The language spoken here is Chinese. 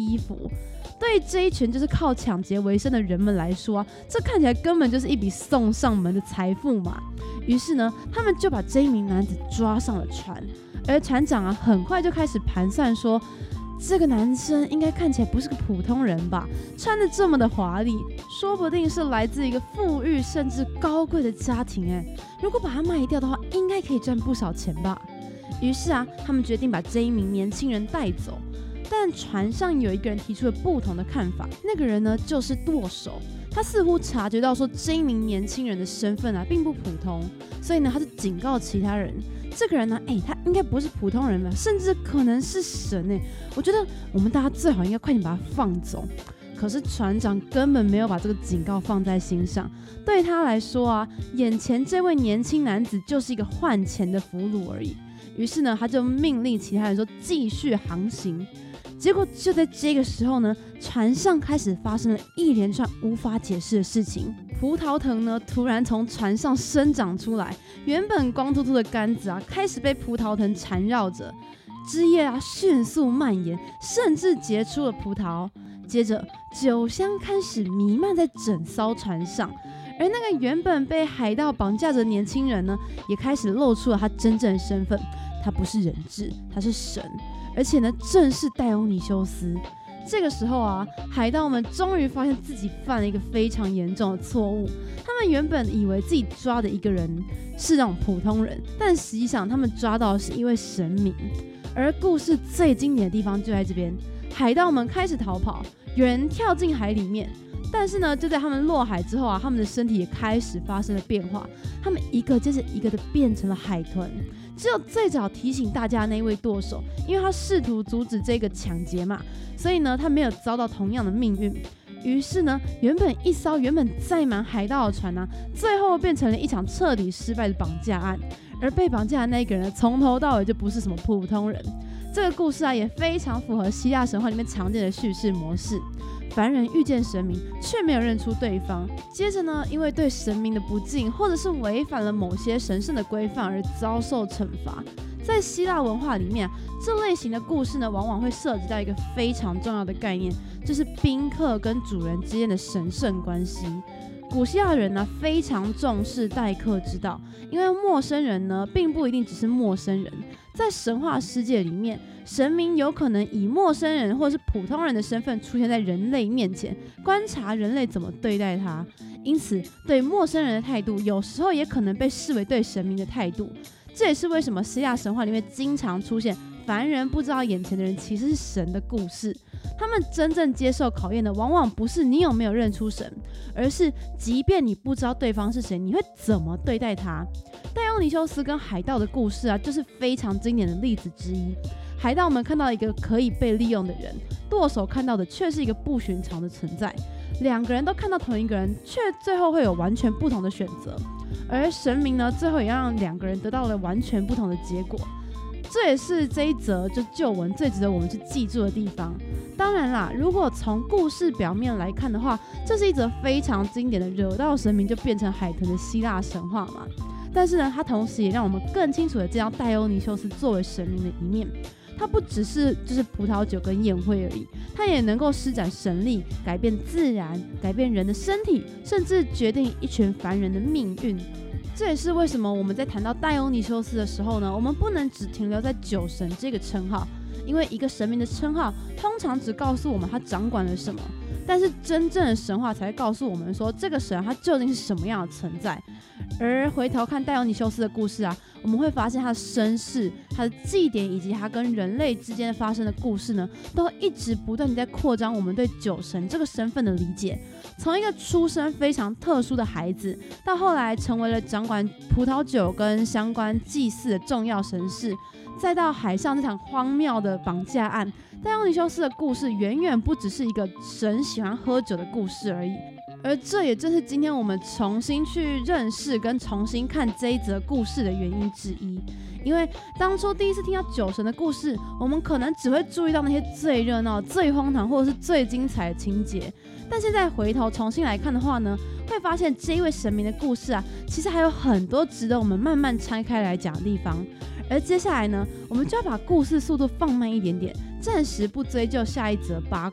衣服。对这一群就是靠抢劫为生的人们来说啊，这看起来根本就是一笔送上门的财富嘛。于是呢，他们就把这一名男子抓上了船，而船长啊，很快就开始盘算说，这个男生应该看起来不是个普通人吧，穿得这么的华丽，说不定是来自一个富裕甚至高贵的家庭如果把他卖掉的话，应该可以赚不少钱吧。于是啊，他们决定把这一名年轻人带走。但船上有一个人提出了不同的看法，那个人呢就是舵手。他似乎察觉到说这一名年轻人的身份啊并不普通，所以呢他就警告其他人，这个人呢他应该不是普通人吧，甚至可能是神我觉得我们大家最好应该快点把他放走。可是船长根本没有把这个警告放在心上，对他来说啊，眼前这位年轻男子就是一个换钱的俘虏而已。于是呢他就命令其他人说继续航行。结果就在这个时候呢，船上开始发生了一连串无法解释的事情。葡萄藤呢突然从船上生长出来，原本光秃秃的杆子啊开始被葡萄藤缠绕着，枝叶啊迅速蔓延，甚至结出了葡萄。接着酒香开始弥漫在整艘船上，而那个原本被海盗绑架着的年轻人呢，也开始露出了他真正的身份，他不是人质，他是神。而且呢，正是戴欧尼修斯。这个时候啊，海盗们终于发现自己犯了一个非常严重的错误。他们原本以为自己抓的一个人是那种普通人，但实际上他们抓到的是一位神明。而故事最经典的地方就在这边，海盗们开始逃跑，有人跳进海里面。但是呢，就在他们落海之后啊，他们的身体也开始发生了变化，他们一个接着一个的变成了海豚。只有最早提醒大家的那位舵手，因为他试图阻止这个抢劫嘛，所以呢，他没有遭到同样的命运。于是呢，原本一艘原本载满海盗的船啊，最后变成了一场彻底失败的绑架案。而被绑架的那个人从头到尾就不是什么普通人。这个故事啊，也非常符合希腊神话里面常见的叙事模式。凡人遇见神明，却没有认出对方。接着呢，因为对神明的不敬，或者是违反了某些神圣的规范而遭受惩罚。在希腊文化里面这类型的故事呢，往往会涉及到一个非常重要的概念，就是宾客跟主人之间的神圣关系。古希腊人呢非常重视待客之道，因为陌生人呢并不一定只是陌生人，在神话世界里面，神明有可能以陌生人或是普通人的身份出现在人类面前，观察人类怎么对待他。因此，对陌生人的态度有时候也可能被视为对神明的态度。这也是为什么希腊神话里面经常出现凡人不知道眼前的人其实是神的故事。他们真正接受考验的往往不是你有没有认出神，而是即便你不知道对方是谁，你会怎么对待他。戴欧尼修斯跟海盗的故事啊，就是非常经典的例子之一。海盗们看到一个可以被利用的人，舵手看到的却是一个不寻常的存在。两个人都看到同一个人，却最后会有完全不同的选择。而神明呢，最后也让两个人得到了完全不同的结果。这也是这一则就旧闻最值得我们去记住的地方。当然啦，如果从故事表面来看的话，这是一则非常经典的惹到神明就变成海豚的希腊神话嘛。但是呢，它同时也让我们更清楚的见到戴欧尼修斯作为神明的一面。它不只是就是葡萄酒跟宴会而已，它也能够施展神力，改变自然，改变人的身体，甚至决定一群凡人的命运。这也是为什么我们在谈到戴欧尼修斯的时候呢，我们不能只停留在酒神这个称号，因为一个神明的称号通常只告诉我们他掌管了什么，但是真正的神话才会告诉我们说这个神他究竟是什么样的存在。而回头看戴欧尼修斯的故事啊，我们会发现他的身世、他的祭典以及他跟人类之间发生的故事呢，都一直不断地在扩张我们对酒神这个身份的理解。从一个出身非常特殊的孩子，到后来成为了掌管葡萄酒跟相关祭祀的重要神士，再到海上这场荒谬的绑架案，戴欧尼修斯的故事远远不只是一个神喜欢喝酒的故事而已。而这也正是今天我们重新去认识跟重新看这一则故事的原因之一。因为当初第一次听到酒神的故事，我们可能只会注意到那些最热闹、最荒唐或者是最精彩的情节，但现在回头重新来看的话呢，会发现这一位神明的故事啊，其实还有很多值得我们慢慢拆开来讲的地方。而接下来呢，我们就要把故事速度放慢一点点，暂时不追究下一则八